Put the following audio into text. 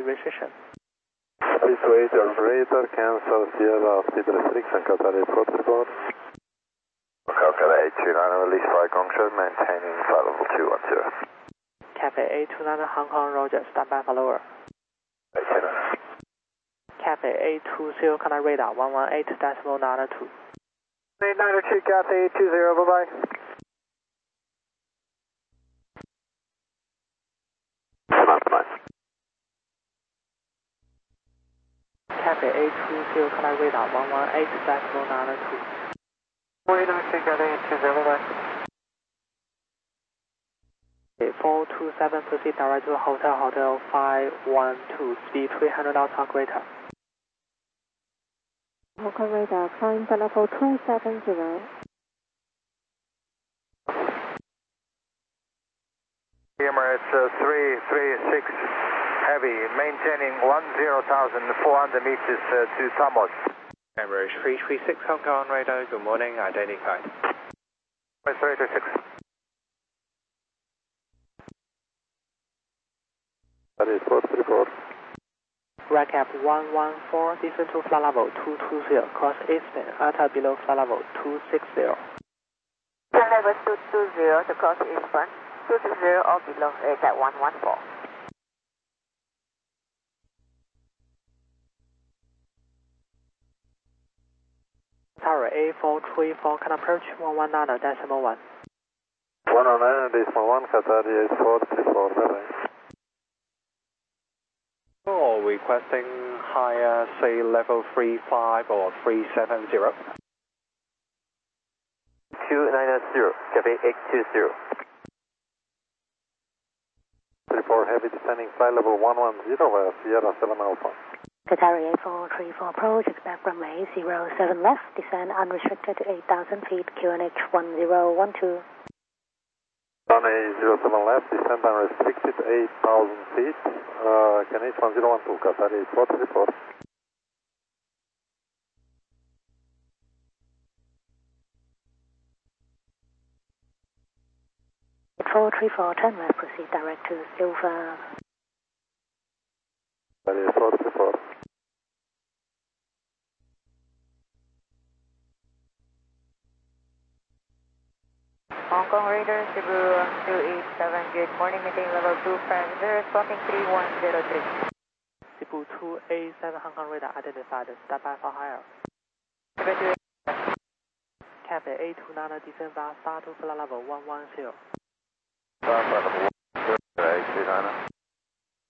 restriction. Please wait, operator, cancel Sierra speed restriction, Qatar 844. Calcutta 829, release flight control, maintaining flight level 210. Cathay 829 Hong Kong, Roger, standby follower. 829. Cathay 820, Canada radar 118.92. 892, Cathay 820, bye-bye. Cathay 820, Canada radar 118.92. 892, Cathay 820, bye-bye. 427, proceed direct to Hotel 512, speed 300 knots or greater. Hong Kong radar, climb to level 270. Emirates 336 heavy, maintaining 10,400 meters to Tamos. Emirates 336 Hong Kong radar, good morning, identified. 336. That is 434. Recap 114, descend to flight level 220, cross Eastman, alta below flight level 260. Flight level 220 to cross Eastman, 260 or below, is at 114. Tower A434, can approach 119.1. 109.1, Qatar 8434, bye-bye. Or requesting higher, say level 35 or 370. 2990, Cathay 820. 34 heavy descending flight level 110 via Sierra 7 Alpha. Qatar 8434 approach, expect runway 07 left, descend unrestricted to 8,000 feet, QNH 1012. Runway 07 left, descend unrestricted 8,000 feet, QNH 1012, Qatar 8434. 434, turn left, proceed direct to Silver. That is 434. Hong Kong Radar, Cebu 287, good morning, meeting level 2 parameter, spotting 3103. Cebu 287 Hong Kong radar identified, standby for higher. Cebu Cathay 829, descend via start to flight level 110. Flight level 110, 829.